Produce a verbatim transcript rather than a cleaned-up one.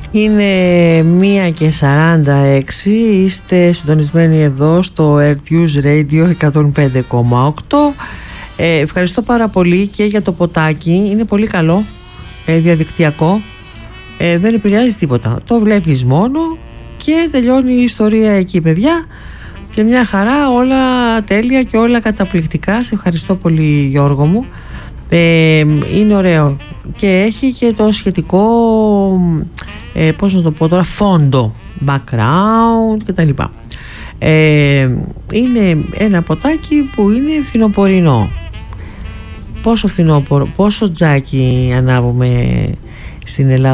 Είναι μία και σαράντα έξι. Είστε συντονισμένοι εδώ στο Earth News Radio εκατόν πέντε κόμμα οκτώ. ε, Ευχαριστώ πάρα πολύ και για το ποτάκι. Είναι πολύ καλό, ε, διαδικτυακό, ε, δεν επηρεάζει τίποτα. Το βλέπεις μόνο και τελειώνει η ιστορία εκεί, παιδιά. Και μια χαρά, όλα τέλεια και όλα καταπληκτικά. Σε ευχαριστώ πολύ, Γιώργο μου. ε, Είναι ωραίο και έχει και το σχετικό, ε, πώς να το πω τώρα, φόντο, background κτλ. ε, Είναι ένα ποτάκι που είναι φθινοπορεινό. Πόσο φθινόπορο, πόσο τζάκι ανάβουμε στην Ελλάδα